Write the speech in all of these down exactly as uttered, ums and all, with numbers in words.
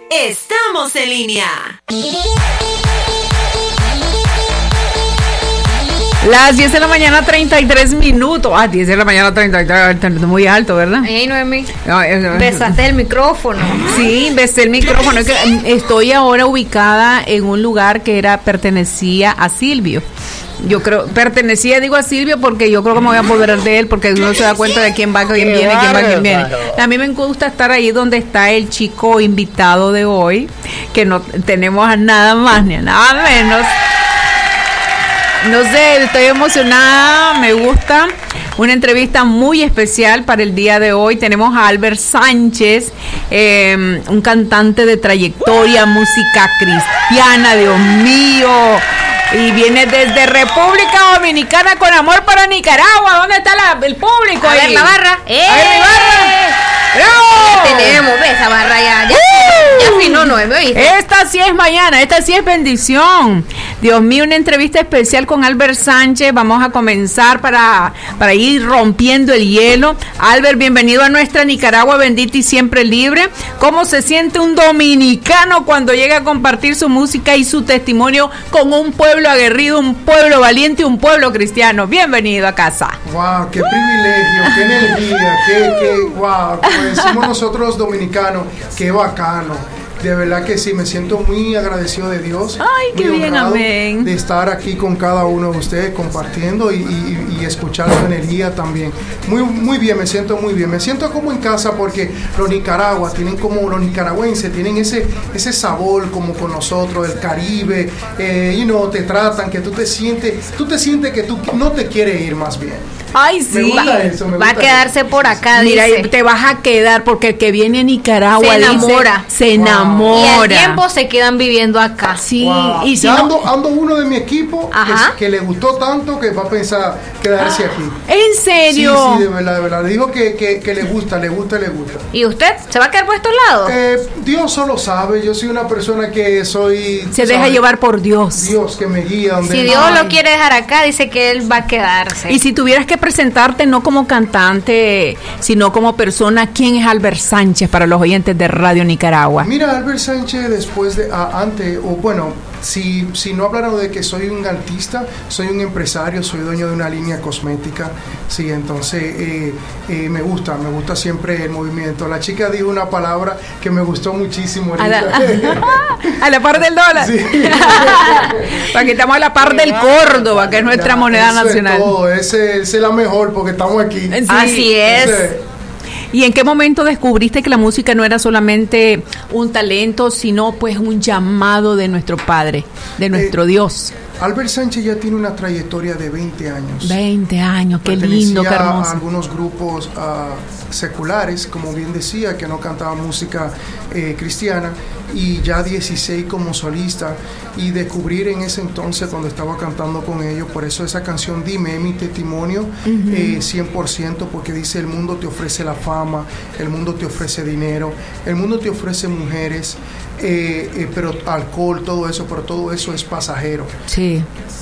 Estamos en línea. Las diez de la mañana, treinta y tres minutos. Ah, diez de la mañana, treinta y tres. Muy alto, ¿verdad? Ey, Noemí. No, es- Besaste el micrófono. Sí, besé el micrófono. Es que, mm, estoy ahora ubicada en un lugar que era pertenecía a Silvio. Yo creo, pertenecía, digo a Silvio porque yo creo que me voy a apoderar de él porque uno se da cuenta de quién va, quién viene, quién va, quién viene. A mí me gusta estar ahí donde está el chico invitado de hoy, que no tenemos a nada más ni a nada menos. No sé, estoy emocionada, me gusta. Una entrevista muy especial para el día de hoy. Tenemos a Albert Sánchez, eh, un cantante de trayectoria, música cristiana, Dios mío. Y viene desde República Dominicana con amor para Nicaragua. ¿Dónde está la- el público? A ver ahí? la barra. ¡Eh! A ver mi barra. ¡Bravo! Ya tenemos, ve esa barra ya. Ya, ya afinó, Noemí, ¿oíste? Esta sí es mañana, esta sí es bendición. Dios mío, una entrevista especial con Albert Sánchez. Vamos a comenzar para, para ir rompiendo el hielo. Albert, bienvenido a nuestra Nicaragua bendita y siempre libre. ¿Cómo se siente un dominicano cuando llega a compartir su música y su testimonio con un pueblo aguerrido, un pueblo valiente, un pueblo cristiano? Bienvenido a casa. Wow, qué privilegio, qué energía, qué, qué, wow, como decimos nosotros dominicanos, qué bacano. De verdad que sí, me siento muy agradecido de Dios. Ay, qué muy bien, honrado amén. De estar aquí con cada uno de ustedes compartiendo y, y, y escuchar su energía también. Muy, muy bien, me siento muy bien. Me siento como en casa porque los Nicaragua tienen como los nicaragüenses tienen ese, ese sabor como con nosotros, el Caribe, eh, you know, te tratan que tú te sientes, tú te sientes que tú no te quieres ir más bien. Ay, Me sí. gusta eso, me Va a gusta quedarse eso. por acá, Mira, dice. te vas a quedar porque el que viene a Nicaragua Se dice, enamora. se Wow. enamora. Y al tiempo se quedan viviendo acá. Sí, Wow. y si Ya no, ando, ando uno de mi equipo Ajá. que, que le gustó tanto que va a pensar quedarse aquí. ¿en serio? Sí, sí, de verdad, de verdad. Dijo que, que, que le gusta, le gusta, le gusta. ¿Y usted se va a quedar por estos lados? Eh, Dios solo sabe, yo soy una persona que soy... Se tú deja sabes, llevar por Dios. Dios que me guía donde Si Él Dios va. lo quiere dejar acá, dice que él va a quedarse. Y si tuvieras que presentarte no como cantante, sino como persona, ¿quién es Albert Sánchez para los oyentes de Radio Nicaragua? Mira, Albert Sánchez, después de, a- antes, o bueno, si, si no hablaron de que soy un artista, soy un empresario, soy dueño de una línea cosmética, sí, entonces eh, eh, me gusta, me gusta siempre el movimiento. La chica dijo una palabra que me gustó muchísimo A la, ahorita. a la par del dólar. Sí. Para que estamos a la par del Córdoba, que es nuestra Ya, moneda eso nacional. Es todo, ese, ese es la mejor porque estamos aquí. Sí. Así es. Ese- ¿Y en qué momento descubriste que la música no era solamente un talento, sino pues un llamado de nuestro Padre, de nuestro Eh, Dios? Albert Sánchez ya tiene una trayectoria de veinte años. veinte años, qué Pertenecía lindo, qué a hermoso. algunos grupos ah, seculares, como bien decía, que no cantaban música eh, cristiana, y ya dieciséis como solista, y descubrir en ese entonces cuando estaba cantando con ellos, por eso esa canción Dime, mi testimonio, eh, cien por ciento, porque dice: el mundo te ofrece la fama, el mundo te ofrece dinero, el mundo te ofrece mujeres, eh, eh, pero alcohol, todo eso, pero todo eso es pasajero. Sí.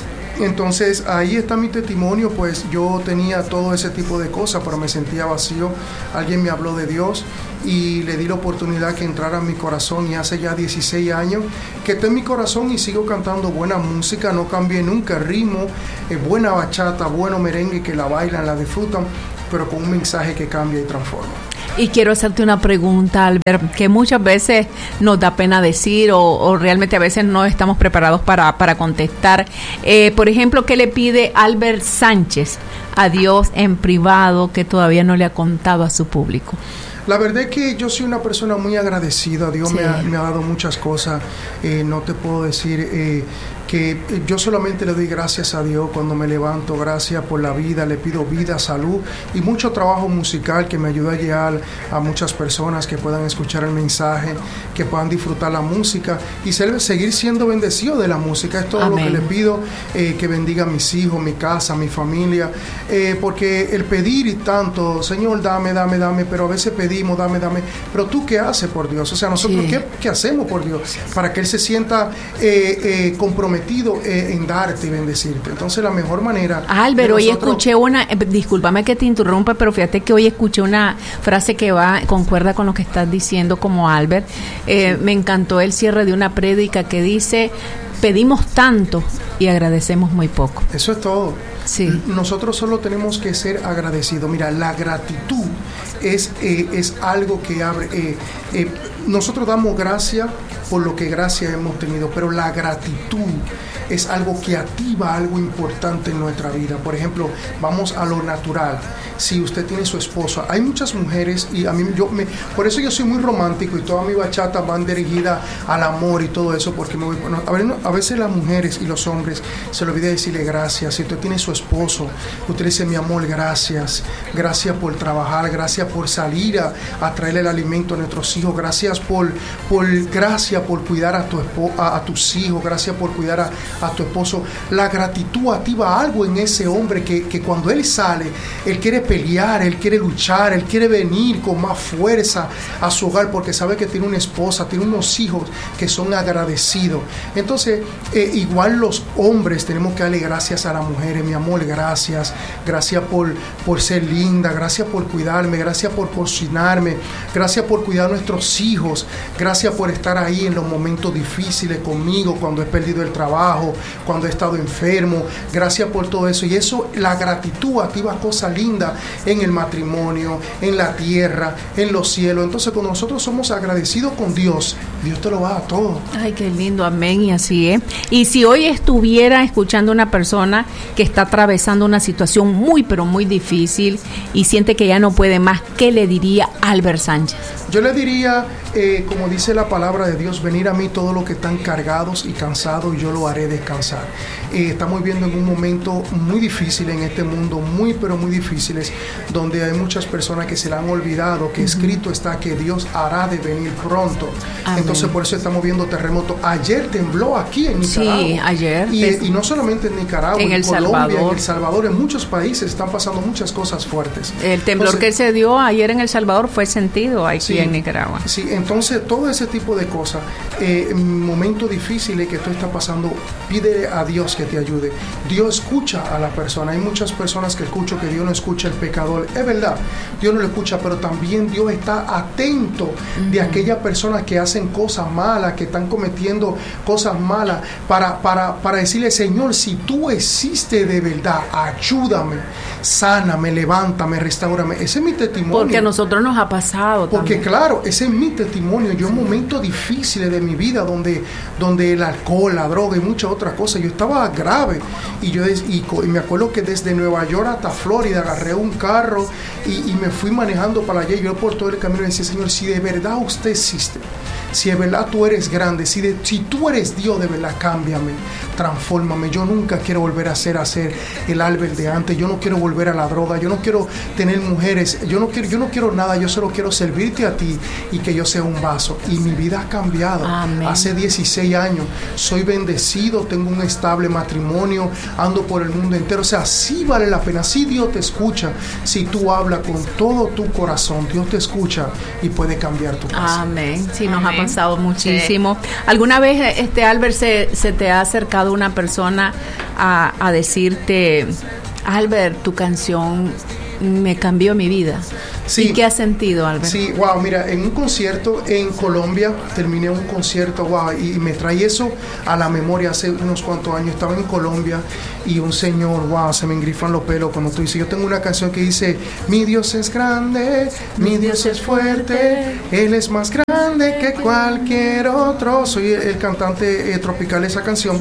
Entonces ahí está mi testimonio, pues yo tenía todo ese tipo de cosas, pero me sentía vacío. Alguien me habló de Dios y le di la oportunidad que entrara en mi corazón, y hace ya dieciséis años que está en mi corazón y sigo cantando buena música, no cambié nunca el ritmo, eh, buena bachata, bueno merengue, que la bailan, la disfrutan, pero con un mensaje que cambia y transforma. Y quiero hacerte una pregunta, Albert, que muchas veces nos da pena decir o, o realmente a veces no estamos preparados para, para contestar. Eh, por ejemplo, ¿qué le pide Albert Sánchez a Dios en privado que todavía no le ha contado a su público? La verdad es que yo soy una persona muy agradecida. Dios Sí. me, ha, me ha dado muchas cosas. Eh, no te puedo decir eh, que yo solamente le doy gracias a Dios cuando me levanto. Gracias por la vida. Le pido vida, salud y mucho trabajo musical que me ayuda a llegar a muchas personas que puedan escuchar el mensaje, que puedan disfrutar la música y ser, seguir siendo bendecido de la música. Es todo Amén. lo que le pido, eh, que bendiga a mis hijos, mi casa, mi familia. Eh, porque el pedir y tanto, Señor, dame, dame, dame, pero a veces pedimos, dame, dame, pero tú qué haces por Dios, o sea, nosotros Sí. ¿qué, qué hacemos por Dios para que Él se sienta eh, eh, comprometido comprometido eh, en darte y bendecirte. Entonces la mejor manera... Albert, hoy nosotros... escuché una, eh, discúlpame que te interrumpa, pero fíjate que hoy escuché una frase que va, concuerda con lo que estás diciendo como Albert. Eh, sí. Me encantó el cierre de una prédica que dice, pedimos tanto y agradecemos muy poco. Eso es todo. Sí. Nosotros solo tenemos que ser agradecidos. Mira, la gratitud es, eh, es algo que abre... Eh, eh, nosotros damos gracia por lo que gracia hemos tenido, pero la gratitud es algo que activa algo importante en nuestra vida. Por ejemplo, vamos a lo natural. Si usted tiene su esposa, hay muchas mujeres y a mí yo me, por eso yo soy muy romántico y todas mis bachatas van dirigidas al amor y todo eso, porque me voy, bueno, a, ver, a veces las mujeres y los hombres se le olvida decirle gracias. Si usted tiene su esposo, usted dice, mi amor, gracias, gracias por trabajar, gracias por salir a, a traerle el alimento a nuestros hijos, gracias por, por gracias por cuidar a tu espo, a, a tus hijos, gracias por cuidar a a tu esposo. La gratitud activa algo en ese hombre que, que cuando él sale, él quiere pelear, él quiere luchar, él quiere venir con más fuerza a su hogar porque sabe que tiene una esposa, tiene unos hijos que son agradecidos. Entonces, eh, igual los hombres tenemos que darle gracias a las mujeres. Mi amor, gracias, gracias por, por ser linda, gracias por cuidarme, gracias por cocinarme, gracias por cuidar a nuestros hijos, gracias por estar ahí en los momentos difíciles conmigo, cuando he perdido el trabajo, cuando he estado enfermo, gracias por todo eso. Y eso, la gratitud activa cosas lindas en el matrimonio, en la tierra, en los cielos. Entonces, cuando nosotros somos agradecidos con Dios, Dios te lo va a todo. Ay, qué lindo, amén, y así es. Y si hoy estuviera escuchando una persona que está atravesando una situación muy, pero muy difícil y siente que ya no puede más, ¿qué le diría Albert Sánchez? Yo le diría, eh, como dice la palabra de Dios, venir a mí todos los que están cargados y cansados y yo lo haré descansar. Eh, estamos viviendo en un momento muy difícil en este mundo, muy pero muy difíciles, donde hay muchas personas que se le han olvidado que uh-huh. escrito está que Dios hará de venir pronto. Amén. Entonces por eso estamos viendo terremotos. Ayer tembló aquí en Nicaragua. Sí, ayer. Y, y no solamente en Nicaragua, en, en el Colombia, Salvador. en El Salvador, en muchos países están pasando muchas cosas fuertes. El temblor entonces, que se dio ayer en El Salvador fue sentido aquí sí, en Nicaragua. Sí, entonces todo ese tipo de cosas, eh, en momentos difíciles que tú estás pasando, pide a Dios que te ayude. Dios escucha a la persona. Hay muchas personas que escuchan que Dios no escucha al pecador. Es verdad, Dios no lo escucha, pero también Dios está atento uh-huh. de aquellas personas que hacen cosas malas, que están cometiendo cosas malas, para, para, para decirle, Señor, si tú existes de verdad, ayúdame, sáname, levántame, restaurame. Ese es mi testimonio. Porque a nosotros nos ha pasado Porque también. claro, ese es mi testimonio. Yo en momentos difíciles de mi vida, donde, donde el alcohol, la droga y muchas otras cosas, yo estaba grave. Y yo y, y me acuerdo que desde Nueva York hasta Florida agarré un carro y, y me fui manejando para allá. Y yo por todo el camino decía, Señor, si de verdad usted existe, si de verdad tú eres grande, si, de, si tú eres Dios, de verdad cámbiame, transfórmame. Yo nunca quiero volver a ser, a ser el Albert de antes. Yo no quiero volver a la droga, yo no quiero tener mujeres, yo no quiero, yo no quiero nada, yo solo quiero servirte a ti y que yo sea un vaso. Y mi vida ha cambiado. Amén. Hace dieciséis años soy bendecido, tengo un estable matrimonio, ando por el mundo entero. O sea, sí vale la pena, sí Dios te escucha, si tú hablas con todo tu corazón, Dios te escucha y puede cambiar tu casa. Amén. Sí, nos Amén. ha pasado muchísimo. Sí. ¿Alguna vez, este Albert, se, se te ha acercado una persona a, a decirte, Albert, tu canción me cambió mi vida? Sí. ¿Y qué has sentido, Albert? Sí, wow, mira, en un concierto en Colombia, terminé un concierto, wow, y me trae eso a la memoria. Hace unos cuantos años estaba en Colombia y un señor, wow, se me engrifan los pelos cuando tú dices, yo tengo una canción que dice, mi Dios es grande, mi Dios es fuerte, Él es más grande que cualquier otro. Soy el, el cantante eh, tropical de esa canción.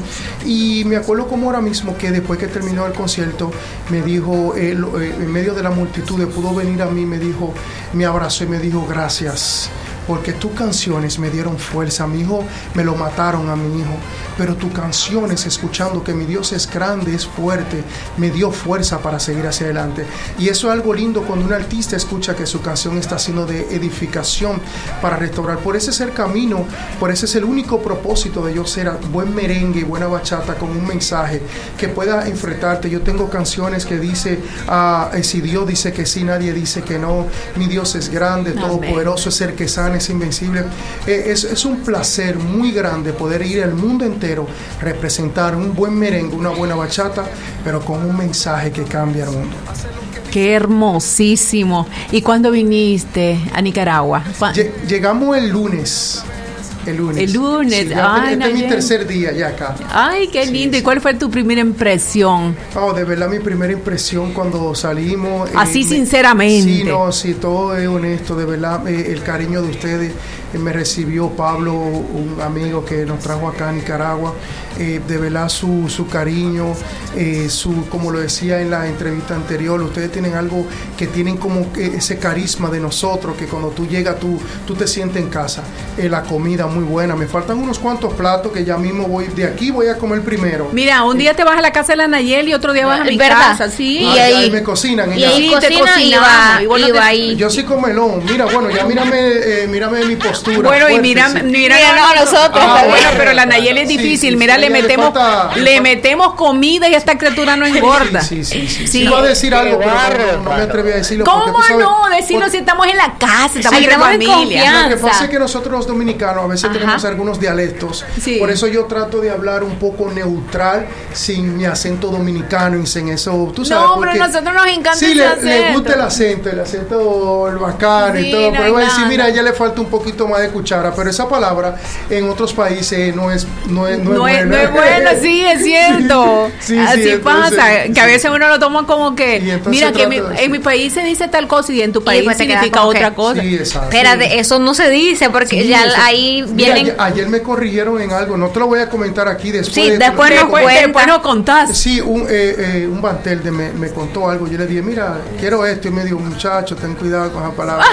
Y me acuerdo como ahora mismo que después que terminó el concierto, me dijo, eh, lo, eh, en medio de la multitud, pudo venir a mí, me dijo, me abrazó y me dijo, gracias, porque tus canciones me dieron fuerza. A mi hijo me lo mataron, a mi hijo, pero tus canciones, escuchando que mi Dios es grande, es fuerte, me dio fuerza para seguir hacia adelante. Y eso es algo lindo cuando un artista escucha que su canción está siendo de edificación para restaurar. Por ese es el camino, por ese es el único propósito de yo ser buen merengue y buena bachata con un mensaje que pueda enfrentarte. Yo tengo canciones que dice, ah, si Dios dice que sí, nadie dice que no. Mi Dios es grande, todopoderoso, es el que sana Planes Invencibles. Eh, es, es un placer muy grande poder ir al mundo entero, representar un buen merengue, una buena bachata, pero con un mensaje que cambia el mundo. Qué hermosísimo. ¿Y cuándo viniste a Nicaragua? Llegamos el lunes. El lunes. El lunes. Sí, ya, Ay, este es mi Nayeli. tercer día ya acá. Ay, qué lindo. Sí, ¿y cuál fue tu primera impresión? Oh, de verdad, mi primera impresión cuando salimos. Así eh, sinceramente. Me, sí, no, sí, todo es honesto, de verdad. Eh, el cariño de ustedes. Eh, me recibió Pablo, un amigo que nos trajo acá a Nicaragua. Eh, de verdad, su, su cariño, eh, su, como lo decía en la entrevista anterior, ustedes tienen algo que tienen como ese carisma de nosotros, que cuando tú llegas, tú, tú te sientes en casa. Eh, la comida muy buena. Me faltan unos cuantos platos que ya mismo voy, de aquí voy a comer primero. Mira, un día te vas a la casa de la Nayeli y otro día vas a mi ¿verdad? casa, sí. Y ah, ahí, ahí me cocinan. Y ahí sí, te cocina y va, y bueno, y va te, ahí. Yo soy comelón. Mira, bueno, ya mírame, eh, mírame mi postura. Bueno, fuerte, y mira, sí. mira, Mira, no, nosotros. Ah, también. bueno, pero la Nayeli es Sí, difícil. sí, Mira, sí, le le metemos, falta- le metemos comida y esta criatura no engorda. Sí, sí, sí. sí. Sí. Iba a decir algo, pero barro, no, no me atreví a decirlo. ¿Cómo porque tú sabes- no? Decirlo porque- si estamos en la casa, estamos Sí, entre estamos en familia. confianza. Lo que pasa es que nosotros los dominicanos a veces Ajá. tenemos algunos dialectos, Sí. por eso yo trato de hablar un poco neutral, sin mi acento dominicano y sin eso, tú sabes. No, pero porque- a nosotros nos encanta Sí, ese le, acento. le gusta el acento, el acento el bacano Sí, y todo, no pero hay voy a decir, nada. mira, a ella le falta un poquito más de cuchara, pero esa palabra en otros países no es no es, no No es es, no buena. es bueno, sí, es cierto. Sí, sí, Así entonces, pasa, que a sí. veces uno lo toma como Y que, entonces mira, que mi- trata de- en mi país se dice tal cosa y en tu país pues te quedas significa como que- otra cosa. Sí, exacto. Espérate, eso no se dice porque Sí, ya eso- ahí Mira, vienen. ayer, ayer me corrigieron en algo, no te lo voy a comentar aquí después. Sí, de- después de- nos Después, cuenta. después nos contás. Sí, un, eh, eh, un Bantelde me, me contó algo. Yo le dije, mira, quiero esto. Y me dijo, muchacho, ten cuidado con esa palabra.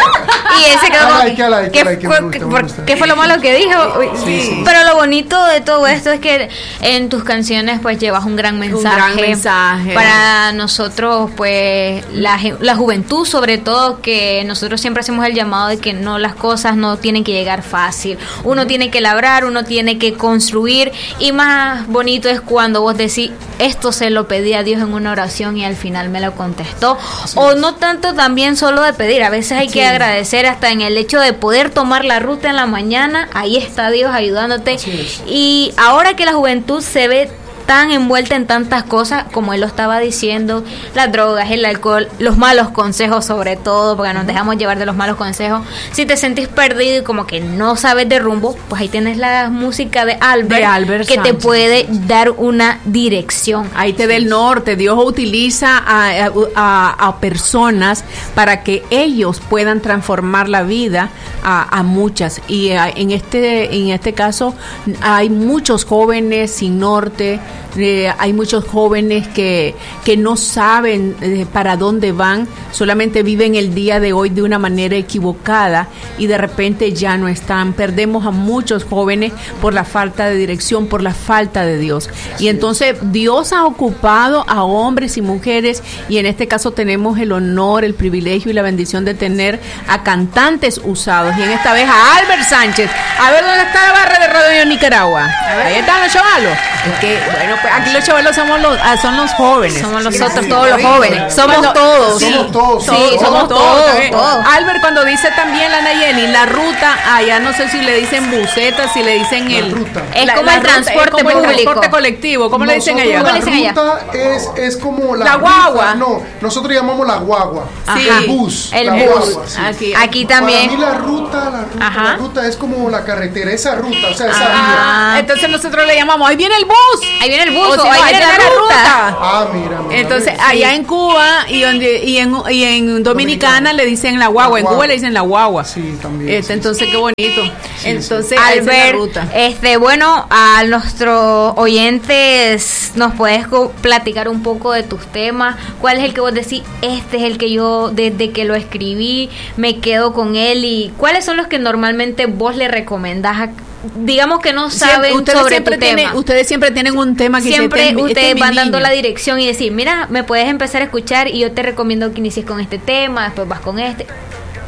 Y él se quedó I como, like, I like, I ¿qué, like, me fue- gusta, me por- gusta. ¿qué fue lo malo que dijo? Uy, Sí, sí. Pero lo bonito de todo esto es que en tus canciones pues llevas un gran mensaje. gran mensaje. Para nosotros pues la, ge- la juventud sobre todo, que nosotros siempre hacemos el llamado de que no, las cosas no tienen que llegar fácil. Uno tiene que labrar, uno tiene que construir, y más bonito es cuando vos decís, esto se lo pedí a Dios en una oración y al final me lo contestó. O no tanto también solo de pedir, a veces hay que agradecer hasta en el hecho de poder tomar la ruta en la mañana, ahí está Dios ayudándote. Así es. Y ahora que la juventud se ve tan envuelta en tantas cosas, como él lo estaba diciendo, las drogas, el alcohol, los malos consejos sobre todo, porque nos dejamos llevar de los malos consejos. Si te sentís perdido y como que no sabes de rumbo, pues ahí tienes la música de Albert, De Albert que te Sánchez. puede dar una dirección. Ahí te da el norte. Dios utiliza a, a- a personas para que ellos puedan transformar la vida a, a muchas. Y eh, en este en este caso hay muchos jóvenes sin norte. Eh, hay muchos jóvenes que, que no saben eh, para dónde van, solamente viven el día de hoy de una manera equivocada y de repente ya no están. Perdemos a muchos jóvenes por la falta de dirección, por la falta de Dios. Y entonces Dios ha ocupado a hombres y mujeres, y en este caso tenemos el honor, el privilegio y la bendición de tener a cantantes usados, y en esta vez a Albert Sánchez. A ver dónde está la barra de Radio Nicaragua. Ahí están los chavalos. Es que, bueno, pues aquí los chavalos somos los, ah, son los jóvenes. Somos Sí, nosotros sí, todos los sí, jóvenes. sí. Somos Cuando- todos. sí, Somos todos, Sí, somos somos todos, todos, ¿eh? todos. Albert, cuando dice también la Nayeli, la ruta, allá no sé si le dicen buseta, si le dicen La el... ruta. Es como el ruta, transporte es como el público. transporte colectivo, ¿cómo le dicen Nosotros allá? ¿Cómo La le dicen allá? ruta es, es como la, La guagua. ruta, no, nosotros llamamos la guagua. Sí. El bus. El la bus. guagua, sí. Aquí. Aquí Para mí también. la ruta, la ruta, Ajá. la ruta es como la carretera, esa ruta, o sea, esa vía. Ah, entonces nosotros le llamamos, ahí viene el bus. Ahí viene el bus, O o si ahí no, viene la ruta. Ah, mira, mira. Entonces, ves, allá sí. en Cuba y, donde, y, en, y en Dominicana Dominicana. le dicen la guagua, La en guagua. Cuba le dicen la guagua. Sí, también, Este, sí, entonces, qué bonito. Sí, entonces, esa es la Albert, ruta. este, bueno, a nuestros oyentes, ¿nos puedes co- platicar un poco de tus temas? ¿Cuál es el que vos decís, este es el que yo desde que lo escribí me quedo con él? ¿Y cuáles son los que normalmente vos le recomendás a, digamos que no Siempre- saben ustedes sobre siempre tu tienen, tema? ustedes siempre tienen un tema que Siempre dice, este es mi- este ustedes es mi van dando niño. la dirección y decir, mira, me puedes empezar a escuchar y yo te recomiendo que inicies con este tema, después vas con este.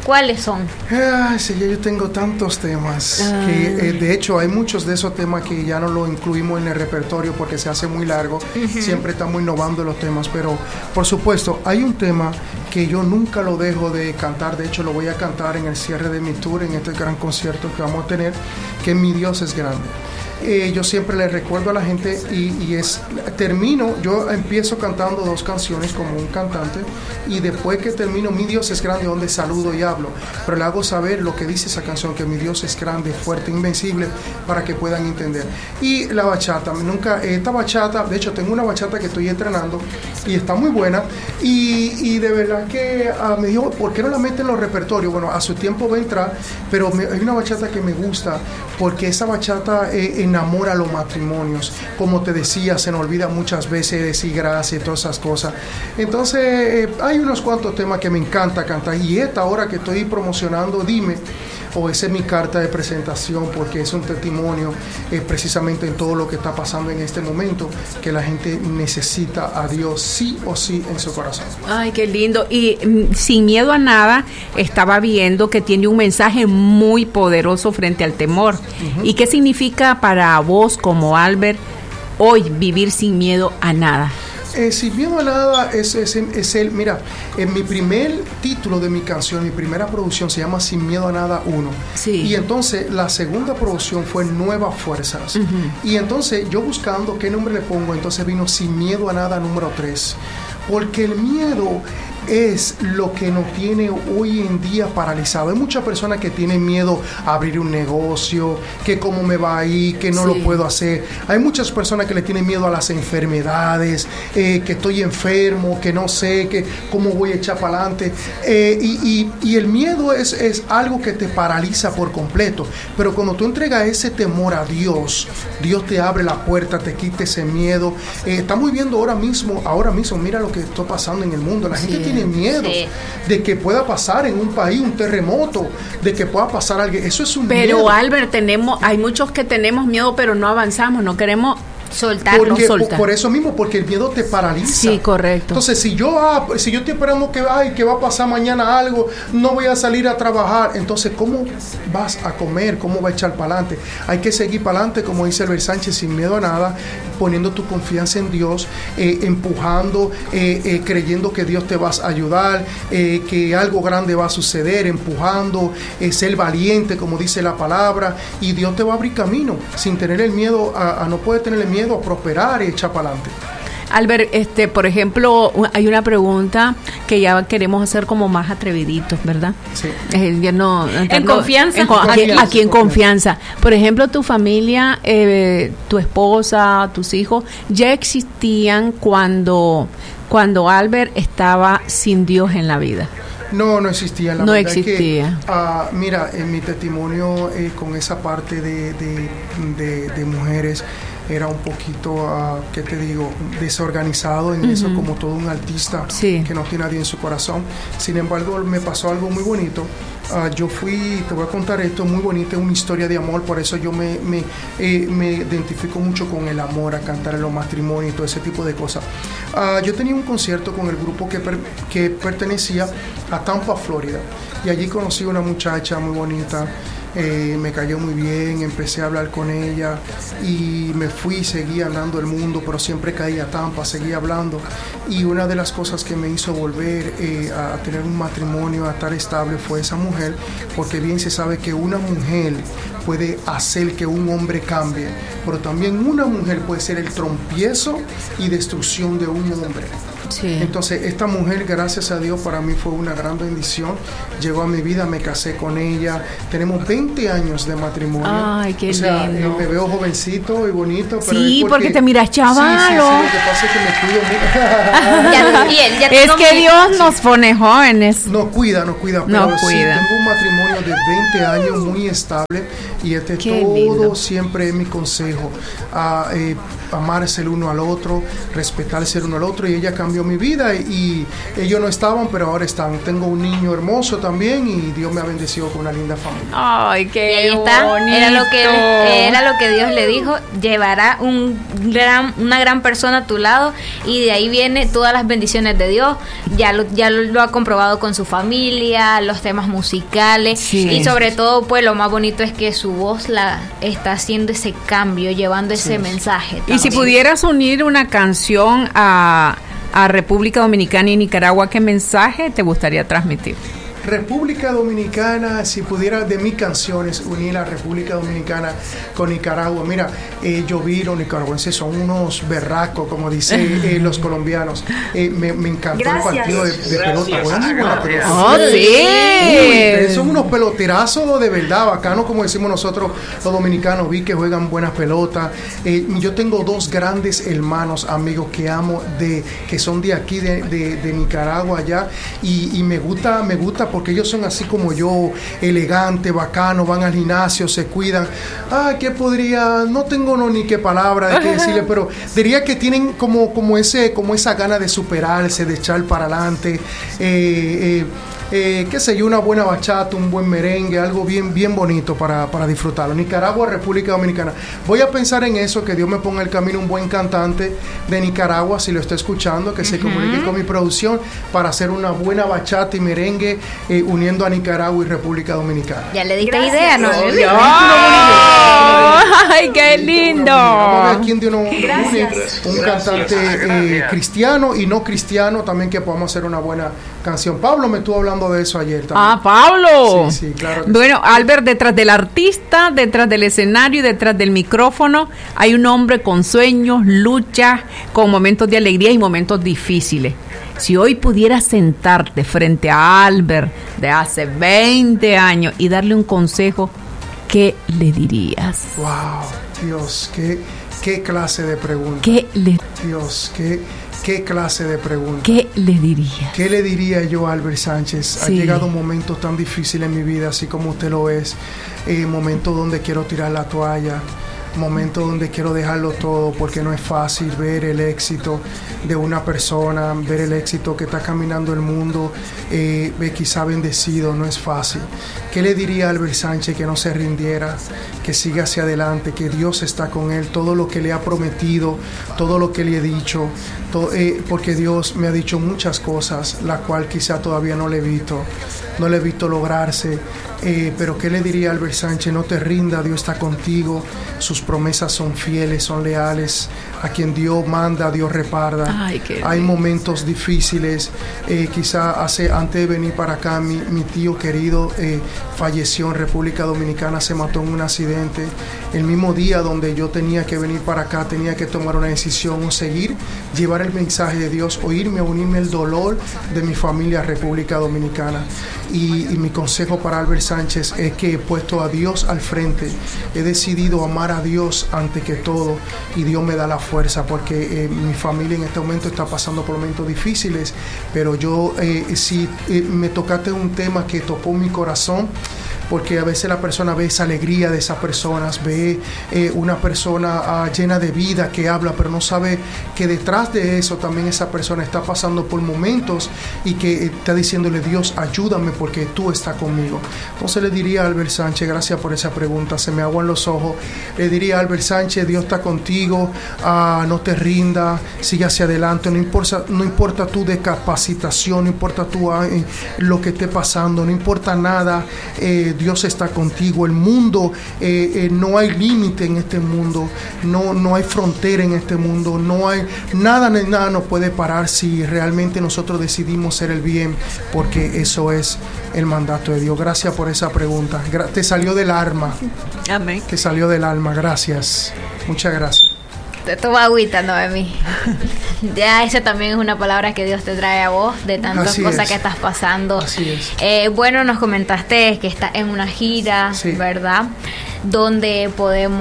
¿Cuáles son? Ay, sí, yo tengo tantos temas ah. que eh, de hecho hay muchos de esos temas que ya no lo incluimos en el repertorio porque se hace muy largo. Uh-huh. Siempre estamos innovando los temas, pero por supuesto hay un tema que yo nunca lo dejo de cantar. De hecho lo voy a cantar en el cierre de mi tour, en este gran concierto que vamos a tener, que Mi Dios es grande. Eh, yo siempre le recuerdo a la gente y, y es termino, yo empiezo cantando dos canciones como un cantante y después que termino Mi Dios es grande, donde saludo y hablo, pero le hago saber lo que dice esa canción, que mi Dios es grande, fuerte, invencible, para que puedan entender. Y la bachata, nunca, esta bachata, de hecho tengo una bachata que estoy entrenando y está muy buena y, y de verdad que uh, me dijo, ¿por qué no la meten en los repertorios? Bueno, a su tiempo va a entrar, pero me, hay una bachata que me gusta porque esa bachata eh, enamora a los matrimonios. Como te decía, se nos olvida muchas veces decir gracias y todas esas cosas. Entonces, eh, hay unos cuantos temas que me encanta cantar. Y esta hora que estoy promocionando, Dime, o oh, esa es mi carta de presentación, porque es un testimonio eh, precisamente en todo lo que está pasando en este momento, que la gente necesita a Dios sí o sí en su corazón. Ay, qué lindo. Y mm, Sin Miedo a Nada, estaba viendo que tiene un mensaje muy poderoso frente al temor. Uh-huh. ¿Y qué significa para vos como Albert hoy vivir sin miedo a nada? Eh, sin miedo a nada es, es, es el, mira, en mi primer título de mi canción, mi primera producción se llama Sin Miedo a Nada uno. Sí. Y entonces la segunda producción fue Nuevas Fuerzas. Uh-huh. Y entonces yo buscando qué nombre le pongo, entonces vino Sin Miedo a Nada número tres. Porque el miedo es lo que nos tiene hoy en día paralizado. Hay muchas personas que tienen miedo a abrir un negocio, que cómo me va a ir, que no sí. lo puedo hacer. Hay muchas personas que le tienen miedo a las enfermedades, eh, que estoy enfermo, que no sé, que cómo voy a echar para adelante. Eh, y, y, y el miedo es, es algo que te paraliza por completo. Pero cuando tú entregas ese temor a Dios, Dios te abre la puerta, te quita ese miedo. Eh, estamos viendo ahora mismo, ahora mismo, mira lo que está pasando en el mundo. La gente sí. tiene miedo sí. de que pueda pasar en un país un terremoto, de que pueda pasar algo. Eso es un pero miedo. Albert, tenemos, hay muchos que tenemos miedo, pero no avanzamos, no queremos soltar, porque, no soltar. Por, por eso mismo, porque el miedo te paraliza. Sí, correcto. Entonces, si yo ah, si yo estoy esperando que, ay, que va a pasar mañana algo, no voy a salir a trabajar, entonces, ¿cómo vas a comer? ¿Cómo va a echar para adelante? Hay que seguir para adelante, como dice Albert Sánchez, sin miedo a nada, poniendo tu confianza en Dios, eh, empujando, eh, eh, creyendo que Dios te va a ayudar, eh, que algo grande va a suceder, empujando, eh, ser valiente, como dice la palabra, y Dios te va a abrir camino, sin tener el miedo, a, a no poder tener el miedo a prosperar y echar para adelante. Albert, este, por ejemplo, hay una pregunta que ya queremos hacer como más atreviditos, ¿verdad? Sí. Eh, ya no, en tanto, confianza. En, aquí, aquí en confianza. Por ejemplo, tu familia, eh, tu esposa, tus hijos, ya existían cuando, cuando Albert estaba sin Dios en la vida. No, no existía. La no verdad existía. Que, uh, mira, en mi testimonio eh, con esa parte de, de, de, de mujeres, era un poquito, uh, ¿qué te digo?, desorganizado en uh-huh. eso, como todo un artista sí. que no tiene a Dios en su corazón. Sin embargo, me pasó algo muy bonito. Uh, yo fui, te voy a contar esto, muy bonito, una historia de amor, por eso yo me, me, eh, me identifico mucho con el amor, a cantar en los matrimonios y todo ese tipo de cosas. Uh, yo tenía un concierto con el grupo que, per, que pertenecía a Tampa, Florida, y allí conocí a una muchacha muy bonita. Eh, me cayó muy bien, empecé a hablar con ella y me fui, seguí andando el mundo, pero siempre caí a Tampa, seguí hablando, y una de las cosas que me hizo volver eh, a, a tener un matrimonio, a estar estable, fue esa mujer, porque bien se sabe que una mujer puede hacer que un hombre cambie, pero también una mujer puede ser el trompiezo y destrucción de un hombre. Sí. Entonces esta mujer, gracias a Dios, para mí fue una gran bendición. Llegó a mi vida, me casé con ella, tenemos veinte años de matrimonio. Ay, qué o sea, lindo. Eh, me veo jovencito y bonito, pero sí, es porque, porque te miras chavalo. Sí, sí, sí, lo que pasa es que me cuido mucho. ya, bien, ya es que mi... Dios sí. nos pone jóvenes. Nos cuida, nos cuida, pero nos sí, cuida. tengo un matrimonio de veinte años muy estable, y este es todo lindo. Siempre es mi consejo, a, eh, amarse el uno al otro, respetarse el uno al otro, y ella cambió cambió mi vida y, y ellos no estaban, pero ahora están. Tengo un niño hermoso también y Dios me ha bendecido con una linda familia. Ay, qué Y ahí está, bonito. era lo que era lo que Dios le dijo, llevará un gran, una gran persona a tu lado y de ahí viene todas las bendiciones de Dios. Ya lo, ya lo, lo ha comprobado con su familia, los temas musicales Sí. y sobre todo, pues lo más bonito es que su voz la está haciendo ese cambio, llevando ese Sí. mensaje. Y si también. pudieras unir una canción a, a República Dominicana y Nicaragua, ¿qué mensaje te gustaría transmitir? República Dominicana, si pudiera de mis canciones unir a República Dominicana con Nicaragua. Mira, eh, yo vi los nicaragüenses son unos berracos, como dicen eh, los colombianos. Eh, me, me encantó Gracias. el partido de, de pelota. Bueno, muy buena pelota. ¡Oh, sí! Uy, ustedes son unos peloterazos de verdad, bacanos, como decimos nosotros los dominicanos. Vi que juegan buenas pelotas. Eh, yo tengo dos grandes hermanos, amigos que amo, de que son de aquí, de, de, de Nicaragua allá, y, y me gusta, me gusta porque ellos son así como yo, elegantes, bacanos, van al gimnasio, se cuidan. Ah, ¿qué podría? No tengo no, ni qué palabra de qué decirle, pero diría que tienen como, como ese, como esa gana de superarse, de echar para adelante. Eh, eh, Eh, qué sé yo, una buena bachata, un buen merengue, algo bien bien bonito para, para disfrutarlo. Nicaragua, República Dominicana. Voy a pensar en eso, que Dios me ponga el camino un buen cantante de Nicaragua, si lo está escuchando, que uh-huh. se comunique con mi producción para hacer una buena bachata y merengue eh, uniendo a Nicaragua y República Dominicana. Ya le diste Gracias. idea, ¿no? ¡Ay, qué lindo! Vamos a ver quién de uno une Gracias. un cantante eh, cristiano y no cristiano también, que podamos hacer una buena canción. Pablo me estuvo hablando de eso ayer también. Ah, Pablo. Sí, sí, claro que Bueno, Albert, detrás del artista, detrás del escenario y detrás del micrófono, hay un hombre con sueños, lucha, con momentos de alegría y momentos difíciles. Si hoy pudieras sentarte frente a Albert de hace veinte años y darle un consejo, ¿qué le dirías? Wow, Dios, qué, qué clase de pregunta. ¿Qué le, Dios, qué, qué clase de pregunta. qué le dirías? ¿Qué le diría yo a Albert Sánchez? Ha Sí. llegado un momento tan difícil en mi vida, así como usted lo es. Eh, momento donde quiero tirar la toalla. Momento donde quiero dejarlo todo, porque no es fácil ver el éxito de una persona, ver el éxito que está caminando el mundo, eh, quizá bendecido, no es fácil. ¿Qué le diría a Albert Sánchez? Que no se rindiera, que siga hacia adelante, que Dios está con él, todo lo que le ha prometido, todo lo que le he dicho, todo, eh, porque Dios me ha dicho muchas cosas, la cual quizá todavía no le he visto, no le he visto lograrse. Eh, pero ¿qué le diría a Albert Sánchez? No te rinda, Dios está contigo, sus promesas son fieles, son leales, a quien Dios manda, Dios reparta. Ay, qué Hay lindo. momentos difíciles, eh, quizá hace, antes de venir para acá, mi, mi tío querido eh, falleció en República Dominicana, se mató en un accidente. El mismo día donde yo tenía que venir para acá, tenía que tomar una decisión, o seguir, llevar el mensaje de Dios, o irme a unirme el dolor de mi familia a República Dominicana. Y, y mi consejo para Albert Sánchez es que he puesto a Dios al frente, he decidido amar a Dios antes que todo, y Dios me da la fuerza, porque eh, mi familia en este momento está pasando por momentos difíciles, pero yo eh, sí eh, me tocaste un tema que tocó mi corazón, porque a veces la persona ve esa alegría de esas personas, ve eh, una persona uh, llena de vida que habla, pero no sabe que detrás de eso también esa persona está pasando por momentos y que está diciéndole: Dios, ayúdame porque tú estás conmigo. Entonces le diría a Albert Sánchez, gracias por esa pregunta, se me aguan los ojos, le diría a Albert Sánchez: Dios está contigo, uh, no te rinda, sigue hacia adelante, no importa, no importa tu discapacitación, no importa tu, uh, lo que esté pasando, no importa nada, eh, Dios está contigo. El mundo, eh, eh, no hay límite en este mundo, no, no hay frontera en este mundo, no hay nada, ni nada nos puede parar si realmente nosotros decidimos hacer el bien, porque eso es el mandato de Dios. Gracias por esa pregunta. Gra- te salió del alma, Amén. te salió del alma. Gracias, muchas gracias. Te toma agüita, Noemi. Ya esa también es una palabra que Dios te trae a vos de tantas Así cosas es. que estás pasando. Así es. Eh, bueno, nos comentaste que estás en una gira, Sí. ¿verdad? ¿Dónde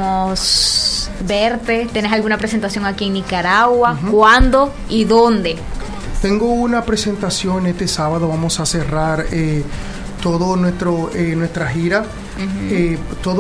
podemos verte? ¿Tienes alguna presentación aquí en Nicaragua? Ujú. ¿Cuándo y dónde? Tengo una presentación este sábado, vamos a cerrar eh, todo nuestro eh, nuestra gira, uh-huh. eh, todo